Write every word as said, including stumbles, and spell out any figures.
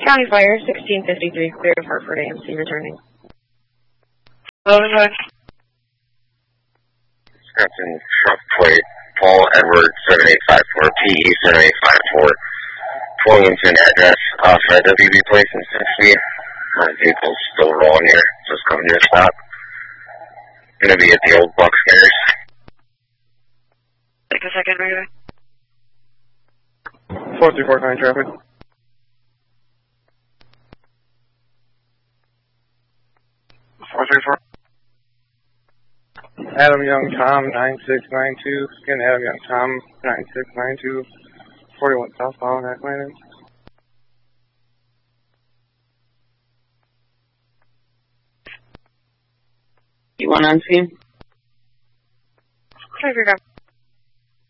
County Fire, sixteen fifty-three, clear of Hartford A M C, returning. Captain truck plate, Paul Edward seven eight five four, P E seven eight five four, Williamson address, off at W B Place in Century. My vehicle's still rolling here, just coming to a stop. Gonna be at the old Bucks Garage. Take a second, right away. four three four nine traffic. four three four. Adam Young Tom nine six nine two. Again, Adam Young Tom nine six nine two. forty-one southbound at Atlantic. You want on scene? Try to figure out.